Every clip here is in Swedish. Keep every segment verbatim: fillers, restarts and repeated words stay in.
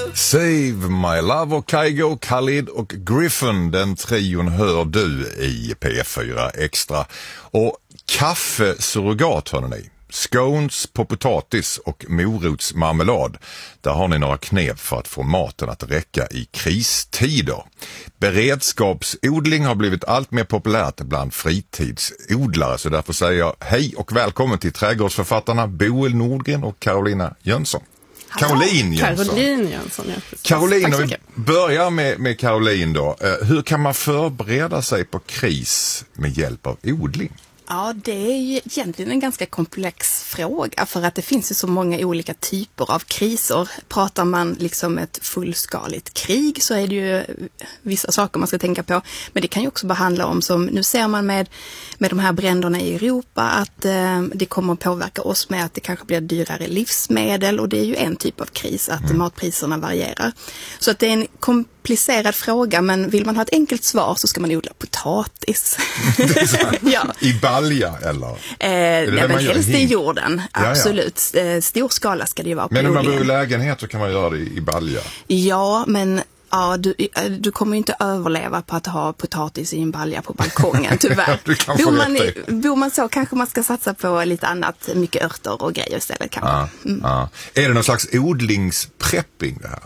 Save My Love och Kygo, Khalid och Griffin, den trion hör du i P fyra Extra. Och kaffesurrogat hör ni. Scones på potatis och morotsmarmelad. Där har ni några knep för att få maten att räcka i kristider. Beredskapsodling har blivit allt mer populärt bland fritidsodlare. Så därför säger jag hej och välkommen till trädgårdsförfattarna Boel Nordgren och Carolina Jönsson. Caroline Jönsson. Caroline Jönsson, ja, Caroline, om vi börjar med, med Caroline då. Hur kan man förbereda sig på kris med hjälp av odling? Ja, det är ju egentligen en ganska komplex fråga för att det finns ju så många olika typer av kriser. Pratar man liksom ett fullskaligt krig så är det ju vissa saker man ska tänka på. Men det kan ju också bara handla om, som nu ser man med, med de här bränderna i Europa, att eh, det kommer att påverka oss med att det kanske blir dyrare livsmedel, och det är ju en typ av kris, att mm. matpriserna varierar. Så att det är en komplicerad fråga, men vill man ha ett enkelt svar så ska man odla potatis. Ja. I balja eller? Eh, nej, men helst i jorden, absolut. Ja, ja. Stor skala ska det ju vara på. Men om man bor i lägenhet så kan man göra det i balja? Ja, men ja, du, du kommer ju inte överleva på att ha potatis i en balja på balkongen, tyvärr. bor, man, bor man så kanske man ska satsa på lite annat, mycket örter och grejer istället kanske. Ja, mm. ja. Är det någon slags odlingsprepping det här?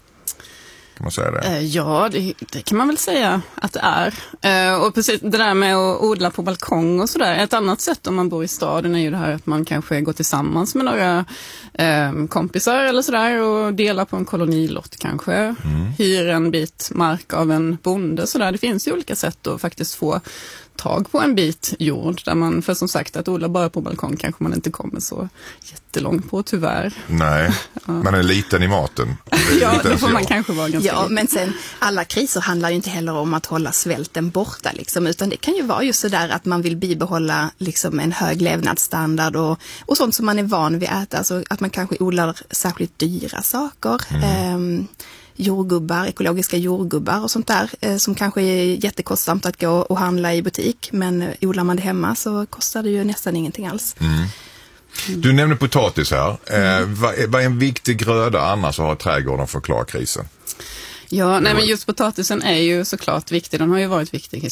Kan man säga det? Ja, det, det kan man väl säga att det är. Och precis det där med att odla på balkong och sådär. Ett annat sätt om man bor i staden är ju det här att man kanske går tillsammans med några eh, kompisar eller sådär och delar på en kolonilott kanske. Mm. Hyr en bit mark av en bonde sådär. Det finns ju olika sätt att faktiskt få tag på en bit jord där man, för som sagt, att odla bara på balkong kanske man inte kommer så jättelångt på, tyvärr. Nej, ja. Man är liten i maten. Ja, det får man kanske vara ganska Ja, liten. Men sen, alla kriser handlar ju inte heller om att hålla svälten borta, liksom, utan det kan ju vara just så där att man vill bibehålla liksom en hög levnadsstandard och, och sånt som man är van vid att äta, alltså att man kanske odlar särskilt dyra saker. Mm. Ehm, jordgubbar, ekologiska jordgubbar och sånt där eh, som kanske är jättekostsamt att gå och handla i butik, men eh, odlar man det hemma så kostar det ju nästan ingenting alls. Mm. Mm. Du nämnde potatis här. Eh, vad, är, vad är en viktig gröda annars att ha i trädgården för att klara krisen? Ja, nej, men just potatisen är ju såklart viktig. Den har ju varit viktig